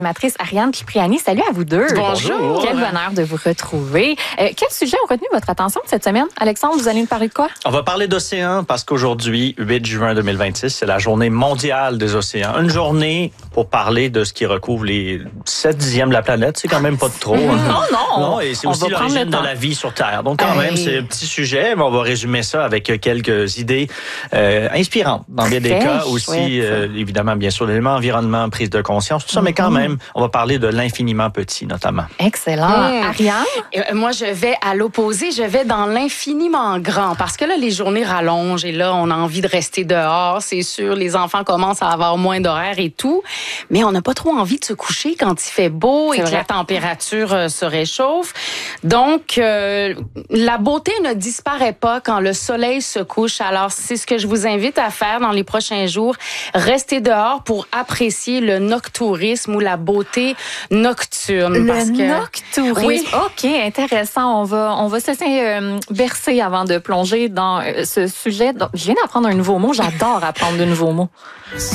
Matrice Ariane Cipriani, salut à vous deux. Bonjour. Quel bonheur de vous retrouver. Quel sujet a retenu votre attention cette semaine? Alexandre, vous allez nous parler de quoi? On va parler d'océan parce qu'aujourd'hui, 8 juin 2026, c'est la journée mondiale des océans. Une journée pour parler de ce qui recouvre les 7 dixièmes de la planète. C'est quand même pas de trop. Non. Et c'est aussi l'origine de la vie sur Terre. Donc quand même, c'est un petit sujet, mais on va résumer ça avec quelques idées inspirantes. Dans bien des cas aussi, évidemment, bien sûr, l'élément environnement, prise de conscience, tout ça, mais quand même, on va parler de l'infiniment petit, notamment. Excellent. Ariane? Moi, je vais à l'opposé. Je vais dans l'infiniment grand. Parce que là, les journées rallongent et là, on a envie de rester dehors. C'est sûr, les enfants commencent à avoir moins d'horaires et tout. Mais on n'a pas trop envie de se coucher quand il fait beau et que la température se réchauffe. Donc, la beauté ne disparaît pas quand le soleil se couche. Alors, c'est ce que je vous invite à faire dans les prochains jours. Rester dehors pour apprécier le noctourisme ou la beauté nocturne. Noctourisme. Oui. OK, intéressant. On va se laisser bercer avant de plonger dans ce sujet. Donc, je viens d'apprendre un nouveau mot. J'adore apprendre de nouveaux mots.